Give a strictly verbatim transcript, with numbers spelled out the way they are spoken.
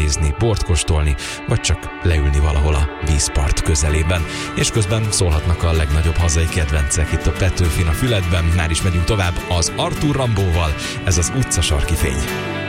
nézni, bort kóstolni, vagy csak leülni valahol a vízpart közelében. És közben szólhatnak a legnagyobb hazai kedvencek itt a Petőfin a Füledben. Már is megyünk tovább az Arthur Rambóval, ez az utcasarki fény.